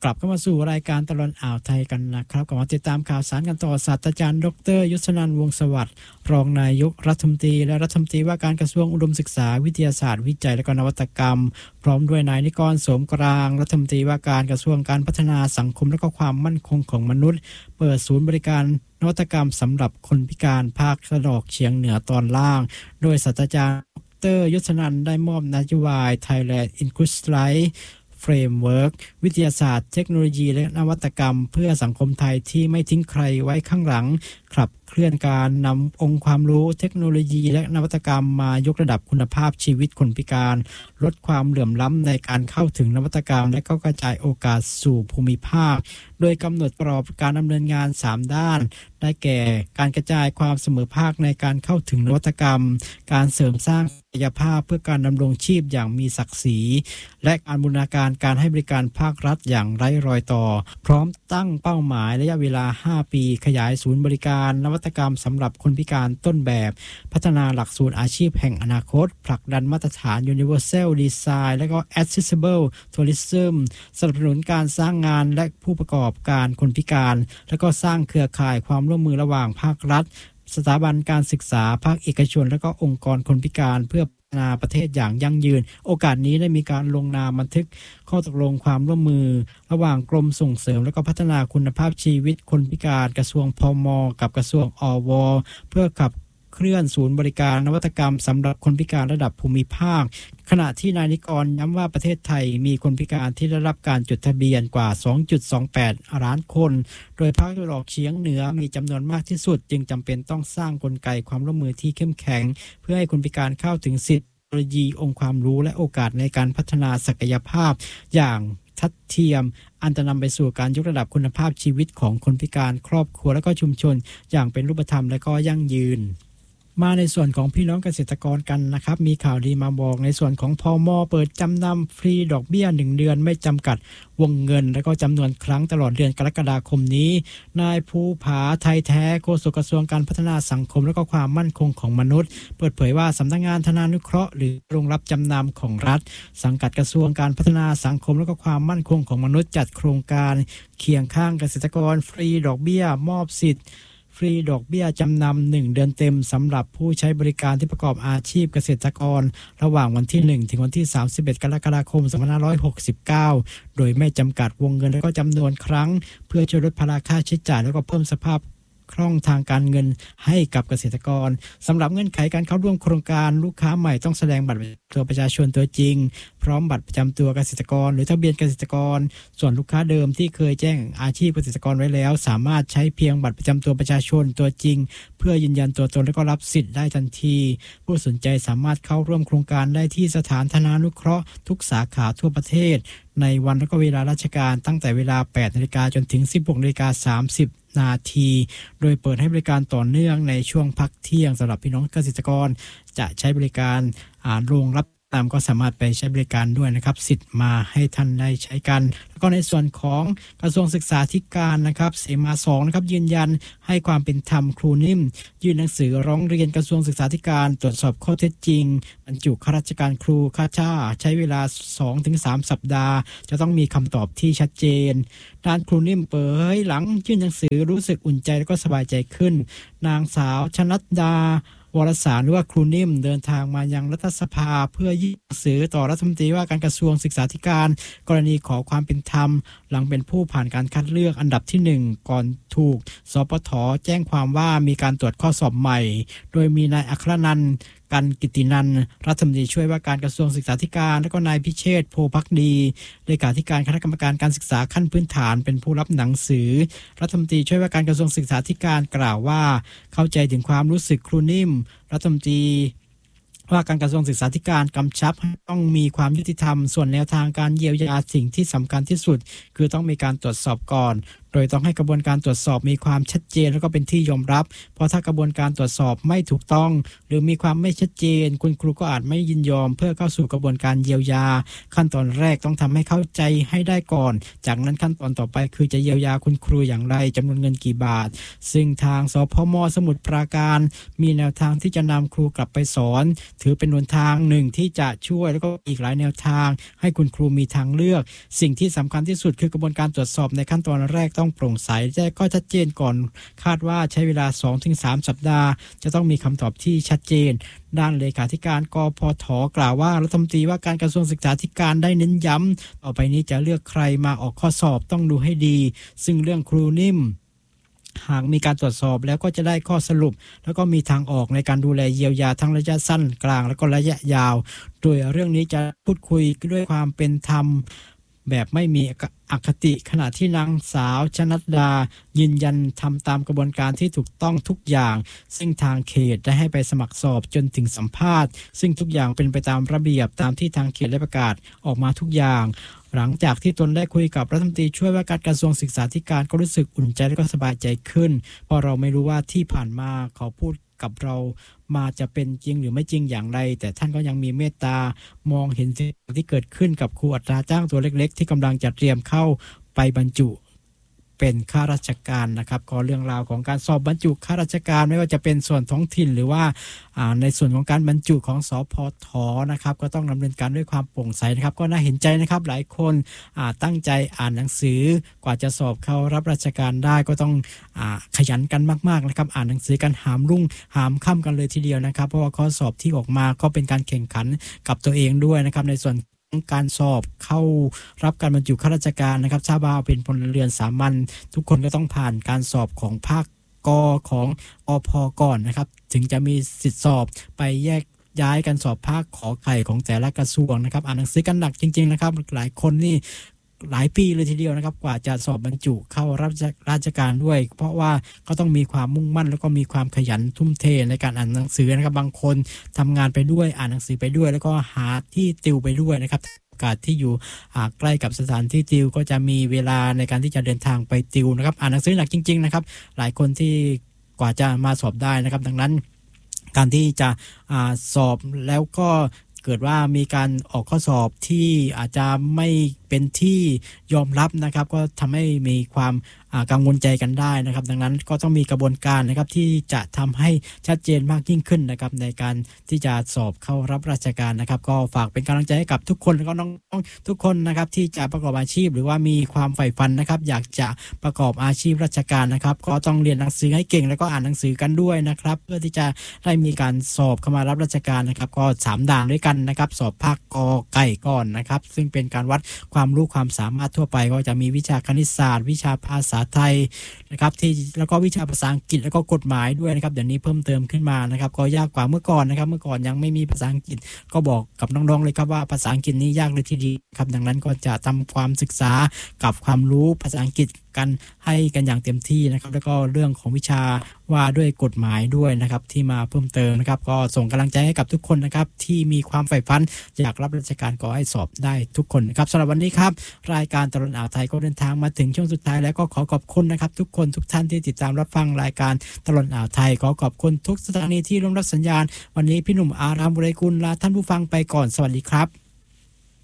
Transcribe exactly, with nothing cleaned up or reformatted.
กลับเข้ามาสู่รายการตลอดอ่าวไทยกันนะครับกลับมาติดตามข่าวสารกันต่อศาสตราจารย์ดรยศนันท์วงศ์สวัสดิ์รองนายกรัฐมนตรีและรัฐมนตรีว่าการกระทรวงอุดมศึกษาวิทยาศาสตร์วิจัยและนวัตกรรมพร้อมด้วยนายนิกรโสมกลางรัฐมนตรีว่าการกระทรวงการพัฒนาสังคมและก็ความมั่นคงของมนุษย์เปิดศูนย์บริการนวัตกรรมสำหรับคนพิการภาคตะวันออกเฉียงเหนือตอนล่างโดยศาสตราจารย์ดรยศนันท์ได้มอบนโยบาย Thailand Inclusive Framework วิทยาศาสตร์เทคโนโลยีและนวัตกรรมเพื่อสังคมไทยที่ไม่ทิ้งใครไว้ข้างหลังขับเคลื่อนการนำองค์ความรู้เทคโนโลยีและนวัตกรรมมายกระดับคุณภาพชีวิตคนพิการลดความเหลื่อมล้ำในการเข้าถึงนวัตกรรมและก็กระจายโอกาสสู่ภูมิภาคโดยกำหนดกรอบการดำเนินงานสามด้านได้แก่การกระจายความเสมอภาคในการเข้าถึงนวัตกรรมการเสริมสร้างศักยภาพเพื่อการดำรงชีพอย่างมีศักดิ์ศรีและการบูรณาการการให้บริการภาครัฐอย่างไร้รอยต่อพร้อมตั้งเป้าหมายระยะเวลาห้าปีขยายศูนย์บริการนวัตกรรมสำหรับคนพิการต้นแบบพัฒนาหลักสูตรอาชีพแห่งอนาคตผลักดันมาตรฐาน Universal Design และก็ Accessible Tourism สนับสนุนการสร้างงานและผู้ประกอบการคนพิการและก็สร้างเครือข่ายความร่วมมือระหว่างภาครัฐสถาบันการศึกษาภาคเอกชนและก็องค์กรคนพิการเพื่อพัฒนาประเทศอย่างยั่งยืนโอกาสนี้ได้มีการลงนามบันทึกข้อตกลงความร่วมมือระหว่างกรมส่งเสริมและก็พัฒนาคุณภาพชีวิตคนพิการกระทรวงพม.กับกระทรวงอว.เพื่อขับเคลื่อนศูนย์บริการนวัตกรรมสำหรับคนพิการระดับภูมิภาคขณะที่นายนิกรย้ำว่าประเทศไทยมีคนพิการที่ได้รับการจดทะเบียนกว่า สองจุดสองแปด ล้านคนโดยภาคตะวันออกเฉียงเหนือมีจำนวนมากที่สุดจึงจำเป็นต้องสร้างกลไกความร่วมมือที่เข้มแข็งเพื่อให้คนพิการเข้าถึงสิทธิเทคโนโลยีองค์ความรู้และโอกาสในการพัฒนาศักยภาพอย่างทัดเทียมอันจะนำไปสู่การยกระดับคุณภาพชีวิตของคนพิการครอบครัวและก็ชุมชนอย่างเป็นรูปธรรมและก็ยั่งยืนมาในส่วนของพี่น้องเกษตรกรกันนะครับมีข่าวดีมาบอกในส่วนของพม.เปิดจำนำฟรีดอกเบี้ยหนึ่งเดือนไม่จำกัดวงเงินและก็จำนวนครั้งตลอดเดือนกรกฎาคมนี้นายภูผาไทยแท้โฆษกกระทรวงการพัฒนาสังคมและก็ความมั่นคงของมนุษย์เปิดเผยว่าสำนักงานธนานุเคราะห์หรือโรงรับจำนำของรัฐสังกัดกระทรวงการพัฒนาสังคมและก็ความมั่นคงของมนุษย์จัดโครงการเคียงข้างเกษตรกรฟรีดอกเบี้ยมอบสิทธิ์ฟรีดอกเบี้ยจำนำหนึ่งเดือนเต็มสำหรับผู้ใช้บริการที่ประกอบอาชีพเกษตรกรระหว่างวันที่หนึ่งถึงวันที่สามสิบเอ็ดกรกฎาคมสองพันห้าร้อยหกสิบเก้าโดยไม่จำกัดวงเงินและก็จำนวนครั้งเพื่อช่วยลดภาระค่าใช้จ่ายและก็เพิ่มสภาพคล่องทางการเงินให้กับเกษตรกรสำหรับเงื่อนไขการเข้าร่วมโครงการลูกค้าใหม่ต้องแสดงบัตรตัวประชาชนตัวจริงพร้อมบัตรประจำตัวเกษตรกรหรือทะเบียนเกษตรกรส่วนลูกค้าเดิมที่เคยแจ้งอาชีพเกษตรกรไว้แล้วสามารถใช้เพียงบัตรประจำตัวประชาชนตัวจริงเพื่อยืนยันตัวตนและก็รับสิทธิ์ได้ทันทีผู้สนใจสามารถเข้าร่วมโครงการได้ที่สถานธนานุเคราะห์ทุกสาขาทั่วประเทศในวันและก็เวลาราชการตั้งแต่เวลา แปดนาฬิกา จนถึง สิบหกนาฬิกาสามสิบนาทีโดยเปิดให้บริการต่อเนื่องในช่วงพักเที่ยงสำหรับพี่น้องเกษตรกรจะใช้บริการอ่าโรงรับตามก็สามารถไปใช้บริการด้วยนะครับสิทธิ์มาให้ท่านได้ใช้กันแล้วก็ในส่วนของกระทรวงศึกษาธิการนะครับเสมาสองนะครับยืนยันให้ความเป็นธรรมครูนิ่มยื่นหนังสือร้องเรียนกระทรวงศึกษาธิการตรวจสอบข้อเท็จจริงบรรจุข้าราชการครูค่าจ้างใช้เวลา สองถึงสาม สัปดาห์จะต้องมีคำตอบที่ชัดเจนด้านครูนิ่มเผยหลังยื่นหนังสือรู้สึกอุ่นใจและก็สบายใจขึ้นนางสาวชนัดดาวรสารหรือว่าครูนิ่มเดินทางมายังรัฐสภาเพื่อยื่นหนังสือต่อรัฐมนตรีว่าการกระทรวงศึกษาธิการกรณีขอความเป็นธรรมหลังเป็นผู้ผ่านการคัดเลือกอันดับที่หนึ่งก่อนถูกสปท.แจ้งความว่ามีการตรวจข้อสอบใหม่โดยมีนายอัครนันท์กันกิตินันท์รัฐมนตรีช่วยว่าการกระทรวงศึกษาธิการและก็นายพิเชษฐ์โพภักดีเลขาธิการคณะกรรมการการศึกษาขั้นพื้นฐานเป็นผู้รับหนังสือรัฐมนตรีช่วยว่าการกระทรวงศึกษาธิการกล่าวว่าเข้าใจถึงความรู้สึกครูนิ่มรัฐมนตรีว่าการกระทรวงศึกษาธิการกำชับต้องมีความยุติธรรมส่วนแนวทางการเยียวยาสิ่งที่สำคัญที่สุดคือต้องมีการตรวจสอบก่อนโดยต้องให้กระบวนการตรวจสอบมีความชัดเจนแล้วก็เป็นที่ยอมรับเพราะถ้ากระบวนการตรวจสอบไม่ถูกต้องหรือมีความไม่ชัดเจนคุณครูก็อาจไม่ยินยอมเพื่อเข้าสู่กระบวนการเยียวยาขั้นตอนแรกต้องทำให้เข้าใจให้ได้ก่อนจากนั้นขั้นตอนต่อไปคือจะเยียวยาคุณครูอย่างไรจำนวนเงินกี่บาทซึ่งทางสพม.สมุทรปราการมีแนวทางที่จะนำครูกลับไปสอนถือเป็นหนทางหนึ่งที่จะช่วยแล้วก็อีกหลายแนวทางให้คุณครูมีทางเลือกสิ่งที่สำคัญที่สุดคือกระบวนการตรวจสอบในขั้นตอนแรกต้องโปร่งใสและก็ชัดเจนก่อนคาดว่าใช้เวลา สองถึงสาม สัปดาห์จะต้องมีคำตอบที่ชัดเจนด้านเลขาธิการกพท.กล่าวว่ารัฐมนตรีว่าการกระทรวงศึกษาธิการได้เน้นย้ำต่อไปนี้จะเลือกใครมาออกข้อสอบต้องดูให้ดีซึ่งเรื่องครูนิ่มหากมีการตรวจสอบแล้วก็จะได้ข้อสรุปแล้วก็มีทางออกในการดูแลเยียวยาทั้งระยะสั้นกลางและก็ระยะยาวโดยเรื่องนี้จะพูดคุยด้วยความเป็นธรรมแบบไม่มีอคติขณะที่นางสาวชนัดดายืนยันทำตามกระบวนการที่ถูกต้องทุกอย่างซึ่งทางเขตได้ให้ไปสมัครสอบจนถึงสัมภาษณ์ซึ่งทุกอย่างเป็นไปตามระเบียบตามที่ทางเขตได้ประกาศออกมาทุกอย่างหลังจากที่ตนได้คุยกับรัฐมนตรีช่วยว่าการกระทรวงศึกษาธิการก็รู้สึกอุ่นใจและก็สบายใจขึ้นเพราะเราไม่รู้ว่าที่ผ่านมาเขาพูดกับเรามาจะเป็นจริงหรือไม่จริงอย่างไรแต่ท่านก็ยังมีเมตตามองเห็นสิ่งที่เกิดขึ้นกับครูอัตราจ้างตัวเล็กๆที่กำลังจะเตรียมเข้าไปบรรจุเป็นข้าราชการนะครับก็เรื่องราวของการสอบบรรจุข้าราชการไม่ว่าจะเป็นส่วนท้องถิ่นหรือว่าในส่วนของการบรรจุของสพทนะครับก็ต้องดำเนินการด้วยความโปร่งใสนะครับก็น่าเห็นใจนะครับหลายคนตั้งใจอ่านหนังสือกว่าจะสอบเข้ารับราชการได้ก็ต้องขยันกันมากๆนะครับอ่านหนังสือกันหามรุ่งหามค่ำกันเลยทีเดียวนะครับเพราะว่าข้อสอบที่ออกมาก็เป็นการแข่งขันกับตัวเองด้วยนะครับในส่วนการสอบเข้ารับการบรรจุข้าราชการนะครับทราบว่าเป็นพลเรือนสามัญทุกคนก็ต้องผ่านการสอบของภาคกของอพก่อนนะครับถึงจะมีสิทธิสอบไปแยกย้ายกันสอบภาคขอไข่ของแต่ละกระทรวงนะครับอ่านหนังสือกันหนักจริงๆนะครับหลายคนนี่หลายปีเลยทีเดียวนะครับกว่าจะสอบบรรจุเข้ารับราชการด้วยเพราะว่าก็ต้องมีความมุ่งมั่นแล้วก็มีความขยันทุ่มเทในการอ่านหนังสือนะครับบางคนทำงานไปด้วยอ่านหนังสือไปด้วยแล้วก็หาที่ติวไปด้วยนะครับโอกาสที่อยู่ใกล้กับสถานที่ติวก็จะมีเวลาในการที่จะเดินทางไปติวนะครับอ่านหนังสือหนักจริงๆนะครับหลายคนที่กว่าจะมาสอบได้นะครับดังนั้นการที่จะอ่าสอบแล้วก็เกิดว่ามีการออกข้อสอบที่อาจจะไม่เป็นที่ยอมรับนะครับก็ทำให้มีความกังวลใจกันได้นะครับดังนั้นก็ต้องมีกระบวนการนะครับที่จะทำให้ชัดเจนมากยิ่งขึ้นนะครับในการที่จะสอบเข้ารับราชการนะครับก็ฝากเป็นกำลังใจให้กับทุกคนแล้วก็น้องๆทุกคนนะครับที่จะประกอบอาชีพหรือว่ามีความใฝ่ฝันนะครับอยากจะประกอบอาชีพราชการนะครับก็ต้องเรียนหนังสือให้เก่งแล้วก็อ่านหนังสือกันด้วยนะครับเพื่อที่จะได้มีการสอบเข้ามารับราชการนะครับก็สามด่านด้วยกันนะครับสอบภาคกไก่ก่อนนะครับซึ่งเป็นการวัดความรู้ความสามารถทั่วไปก็จะมีวิชาคณิตศาสตร์วิชาภาษาไทยนะครับที่แล้วก็วิชาภาษาอังกฤษแล้วก็กฎหมายด้วยนะครับเดี๋ยวนี้เพิ่มเติมขึ้นมานะครับก็ยากกว่าเมื่อก่อนนะครับเมื่อก่อนยังไม่มีภาษาอังกฤษก็บอกกับน้องๆเลยครับว่าภาษาอังกฤษนี้ยากเลยทีเดียวครับดังนั้นก็จะทำความศึกษากับความรู้ภาษาอังกฤษกันให้กันอย่างเต็มที่นะครับแล้วก็เรื่องของวิชาว่าด้วยกฎหมายด้วยนะครับที่มาเพิ่มเติมนะครับก็ส่งกำลังใจให้กับทุกคนนะครับที่มีความใฝ่ฝันอยากรับราชการก็ให้สอบได้ทุกคนนะครับสำหรับวันนี้ครับรายการตลอดอ่าวไทยก็เดินทางมาถึงช่วงสุดท้ายแล้วก็ขอขอบคุณนะครับทุกคนทุกท่านที่ติดตามรับฟังรายการตลอดอ่าวไทยขอขอบคุณทุกสถานีที่ร่วมรับสัญญาณวันนี้พี่หนุ่มอารามบุไรกุลลาท่านผู้ฟังไปก่อนสวัสดีครับ